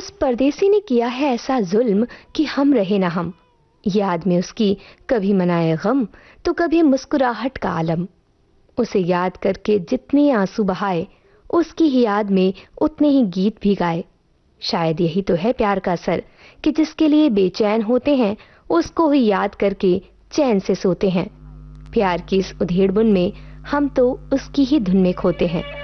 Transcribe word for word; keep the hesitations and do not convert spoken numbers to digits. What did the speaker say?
उस परदेसी ने किया है ऐसा जुल्म कि हम रहे ना हम। याद में उसकी कभी मनाए गम तो कभी मुस्कुराहट का आलम। उसे याद करके जितने आंसू बहाए, उसकी ही याद में उतने ही गीत भी गाए। शायद यही तो है प्यार का असर कि जिसके लिए बेचैन होते हैं उसको ही याद करके चैन से सोते हैं। प्यार की इस उधेड़बुन में हम तो उसकी ही धुन में खोते हैं।